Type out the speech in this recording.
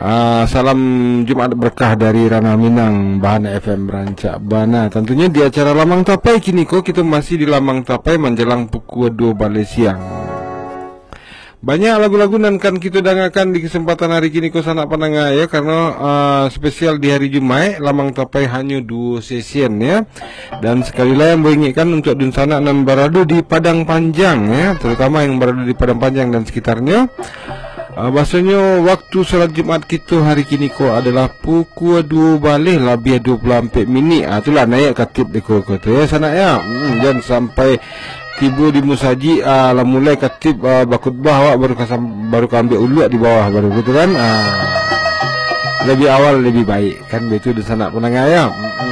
Salam Jumat berkah dari Ranah Minang, Bahana FM Rancak Bana. Tentunya di acara Lamang Tapai kini kita masih di Lamang Tapai menjelang pukul 2 balik siang. Banyak lagu-lagu nan kan kita dengarkan di kesempatan hari kini sanak pandangan ya, karena spesial di hari Jumat Lamang Tapai hanya 2 session ya. Dan sekali lagi yang mengingatkan untuk dun sanak nan berada di Padang Panjang ya, terutama yang berada di Padang Panjang dan sekitarnya. Bahasanya waktu salat Jumat kita hari kini adalah pukul 2 balik lebih 24 minit. Itulah naik katib deko tu ya sana ya. Dan sampai tiba di musaji mulai katib bakutbah awak baru ambil ulu di bawah baru gitu kan. Lebih awal lebih baik kan begitu di sana pendengar ya.